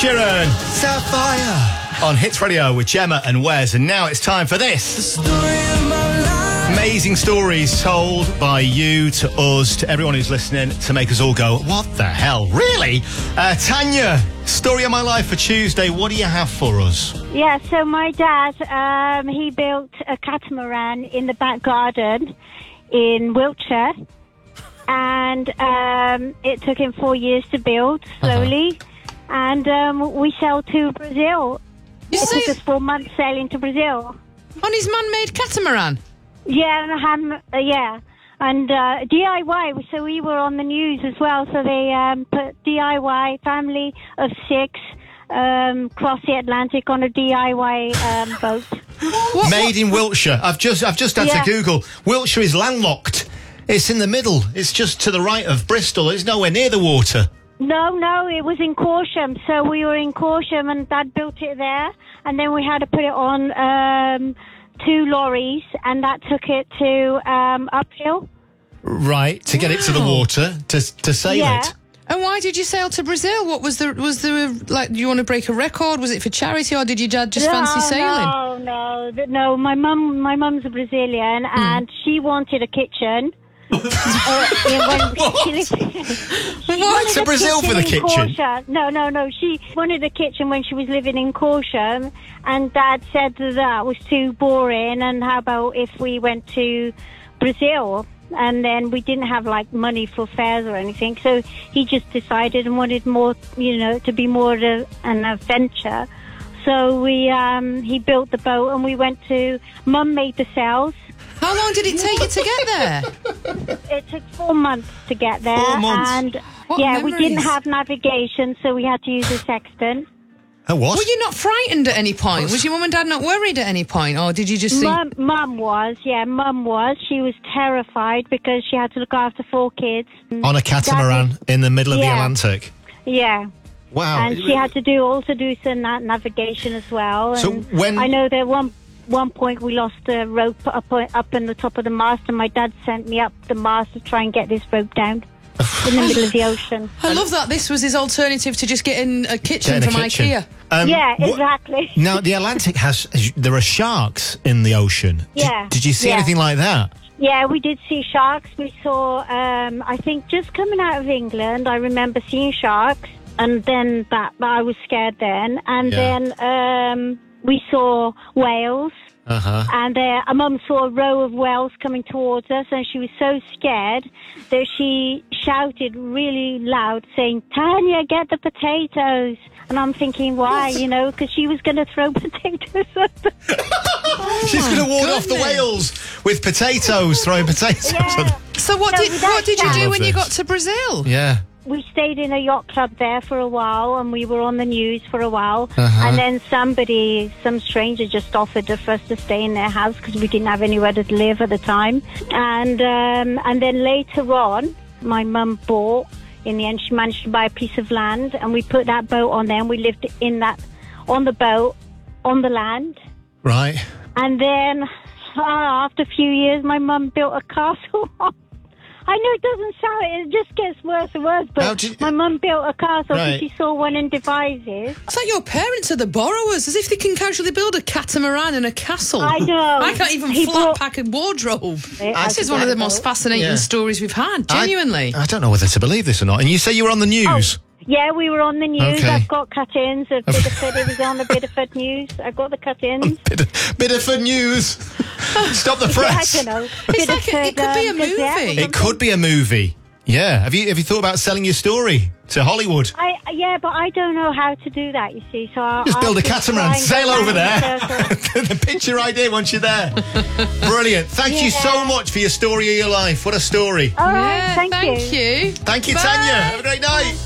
Sheeran, Sapphire, on Hits Radio with Gemma and Wes. And now it's time for this. The story of my life. Amazing stories told by you to us, to everyone who's listening, to make us all go, what the hell? Really? Tanya, story of my life for Tuesday. What do you have for us? Yeah, so my dad, he built a catamaran in the back garden in Wiltshire. And it took him 4 years to build, slowly. And we sailed to Brazil. It took us 4 months sailing to Brazil. On his man-made catamaran? Yeah, and DIY. So we were on the news as well. So they put DIY, family of 6, cross the Atlantic on a DIY boat. Made in Wiltshire. I've just had to Google. Wiltshire is landlocked. It's in the middle. It's just to the right of Bristol. It's nowhere near the water. No, it was in Corsham. So we were in Corsham and Dad built it there. And then we had to put it on 2 lorries and that took it to uphill. Right, to get it to the water, to sail it. And why did you sail to Brazil? What was there, like, do you want to break a record? Was it for charity or did your dad just fancy sailing? No, my mum's a Brazilian and she wanted a kitchen. Went to Brazil for the kitchen? No. She wanted a kitchen when she was living in Corsham, and Dad said that was too boring, and how about if we went to Brazil? And then we didn't have, like, money for fares or anything, so he just decided and wanted more, to be more of an adventure. So he built the boat, and we went to... Mum made the sails. How long did it take you to get there? It took 4 months to get there. 4 months? And we didn't have navigation, so we had to use a sextant. Oh, what? Were you not frightened at any point? Was your mum and dad not worried at any point? Or did you just see... Mum was. She was terrified because she had to look after 4 kids. On a catamaran in the middle of the Atlantic? Yeah. Wow. And she had to also do some navigation as well. So and when... I know that one point we lost a rope up in the top of the mast, and my dad sent me up the mast to try and get this rope down in the middle of the ocean. I love that this was his alternative to just getting a kitchen from IKEA. Yeah, exactly. Now, the Atlantic there are sharks in the ocean. Yeah. Did you see anything like that? Yeah, we did see sharks. We saw, I think just coming out of England, I remember seeing sharks, and then I was scared then. And then we saw whales. And Mum saw a row of whales coming towards us, and she was so scared that she shouted really loud, saying, "Tanya, get the potatoes." And I'm thinking, why? Because she was going to throw potatoes at them. She's going to ward off the whales with potatoes, throwing potatoes at them. So what did you do when you got to Brazil? Yeah. We stayed in a yacht club there for a while, and we were on the news for a while. And then some stranger just offered for us to stay in their house because we didn't have anywhere to live at the time. And then later on, my mum bought. In the end, she managed to buy a piece of land, and we put that boat on there, and we lived on the boat, on the land. Right. And then, after a few years, my mum built a castle. I know it doesn't sound, it just gets worse and worse, but my mum built a castle because she saw one in Devizes. It's like your parents are the borrowers, as if they can casually build a catamaran and a castle. I know. I can't even flat pack a wardrobe. This is one of the most fascinating stories we've had, genuinely. I don't know whether to believe this or not. And you say you were on the news? Yeah, we were on the news. Okay. I've got cut-ins. It was on the Bideford News. I've got the cut-ins. Bideford News. Stop the press. I don't know. It could be a movie. It could be a movie. Yeah. Have you thought about selling your story to Hollywood? But I don't know how to do that, you see. So just build a catamaran, sail over there. The picture idea once you're there. Brilliant. Thank you so much for your story of your life. What a story. All right, thank you. Thank you. Thank you, Tanya. Have a great night.